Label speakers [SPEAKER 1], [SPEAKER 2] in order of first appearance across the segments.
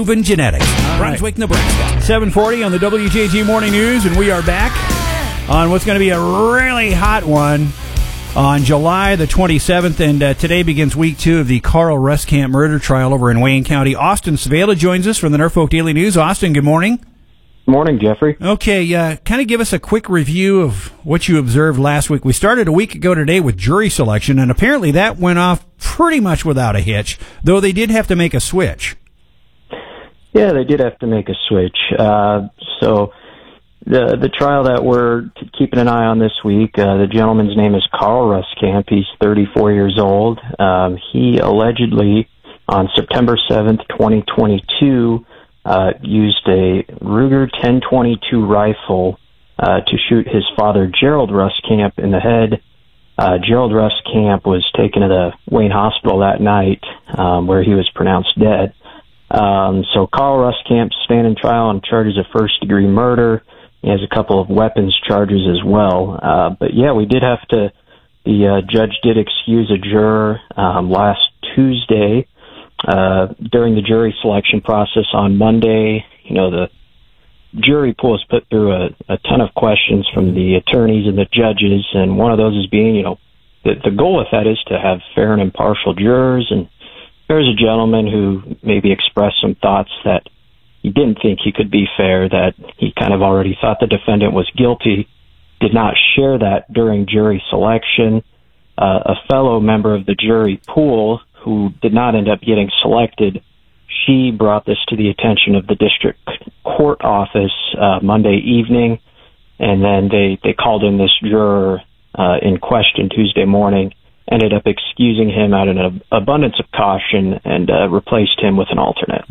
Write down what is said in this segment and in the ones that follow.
[SPEAKER 1] Proven Genetics, Brunswick, Nebraska. 7:40 on the WJG Morning News, and we are back on what's going to be a really hot one on July the 27th, and today begins week 2 of the Carl Rustkamp murder trial over in Wayne County. Austin Savela joins us from the Norfolk Daily News. Austin, good morning.
[SPEAKER 2] Morning, Jeffrey.
[SPEAKER 1] Okay, kind of give us a quick review of what you observed last week. We started a week ago today with jury selection, and apparently that went off pretty much without a hitch, though they did have to make a switch.
[SPEAKER 2] Yeah, they did have to make a switch. So the trial that we're keeping an eye on this week, the gentleman's name is Carl Rustkamp. He's 34 years old. He allegedly, on September 7th, 2022, used a Ruger 10/22 rifle to shoot his father, Gerald Rustkamp, in the head. Gerald Rustkamp was taken to the Wayne Hospital that night, where he was pronounced dead. So Carl Rustkamp standing trial on charges of first-degree murder. He has a couple of weapons charges as well. But yeah, we did have to. The judge did excuse a juror last Tuesday during the jury selection process on Monday. You know, the jury pool is put through a ton of questions from the attorneys and the judges, and one of those is being, you know, the goal with that is to have fair and impartial jurors. And there's a gentleman who maybe expressed some thoughts that he didn't think he could be fair, that he kind of already thought the defendant was guilty, did not share that during jury selection. A fellow member of the jury pool who did not end up getting selected, she brought this to the attention of the district court office Monday evening, and then they called in this juror in question Tuesday morning, ended up excusing him out of an abundance of caution, and replaced him with an alternate.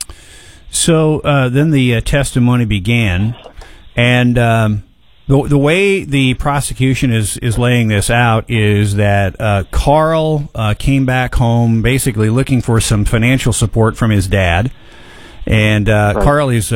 [SPEAKER 1] So then the testimony began, and the way the prosecution is laying this out is that Carl came back home basically looking for some financial support from his dad, and right. Carl is,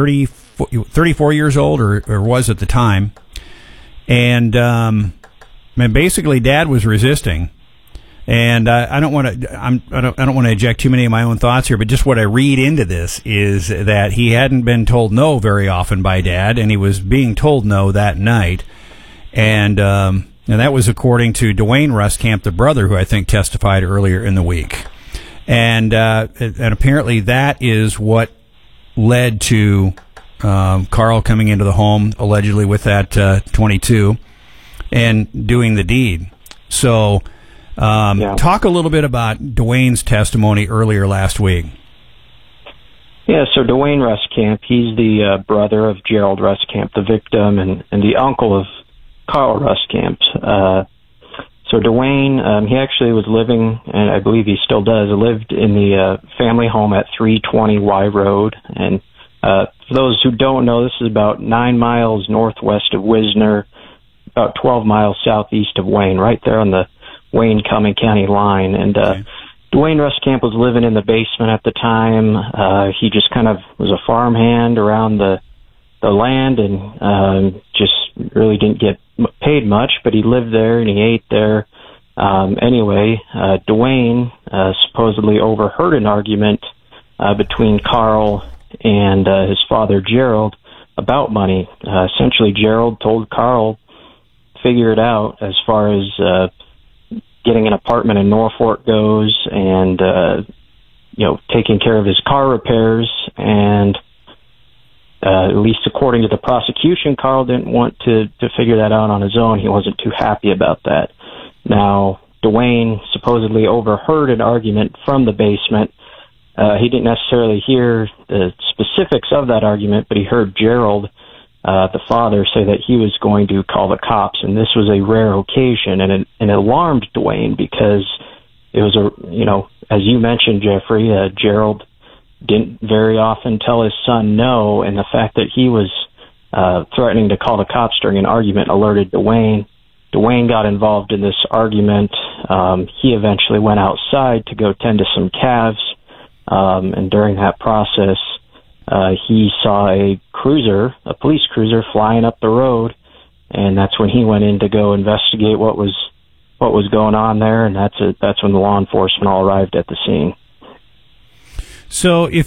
[SPEAKER 1] 34 years old, or was at the time, and basically Dad was resisting. And I don't want to eject too many of my own thoughts here, but just what I read into this is that he hadn't been told no very often by Dad, and he was being told no that night, and that was according to Dwayne Rustkamp, the brother, who I think testified earlier in the week, and apparently that is what led to Carl coming into the home allegedly with that 22 and doing the deed. So. Talk a little bit about Dwayne's testimony earlier last week.
[SPEAKER 2] Yeah, so Dwayne Rustkamp, he's the brother of Gerald Rustkamp, the victim, and the uncle of Carl Rustkamp. So Dwayne, he actually was living, and I believe he still does, lived in the family home at 320 Y Road. And for those who don't know, this is about 9 miles northwest of Wisner, about 12 miles southeast of Wayne, right there on the Wayne-Cumming County line. And Dwayne Rustkamp was living in the basement at the time. He just kind of was a farmhand around the land, and just really didn't get paid much, but he lived there and he ate there. Anyway, Dwayne supposedly overheard an argument between Carl and his father, Gerald, about money. Essentially, Gerald told Carl, figure it out as far as getting an apartment in Norfolk goes, and taking care of his car repairs. And at least according to the prosecution, Carl didn't want to figure that out on his own. He wasn't too happy about that. Now, Dwayne supposedly overheard an argument from the basement. He didn't necessarily hear the specifics of that argument, but he heard Gerald, the father, say that he was going to call the cops, and this was a rare occasion, and it alarmed Dwayne because it was as you mentioned, Jeffrey, Gerald didn't very often tell his son no, and the fact that he was threatening to call the cops during an argument alerted Dwayne. Dwayne got involved in this argument. He eventually went outside to go tend to some calves, and during that process, he saw a police cruiser flying up the road, and that's when he went in to go investigate what was going on there, and that's when the law enforcement all arrived at the scene.
[SPEAKER 1] So if